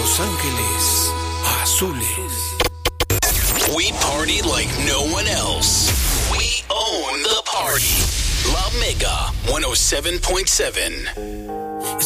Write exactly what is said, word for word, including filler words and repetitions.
Los Ángeles Azules. We party like no one else. We own the party. La Mega one oh seven point seven.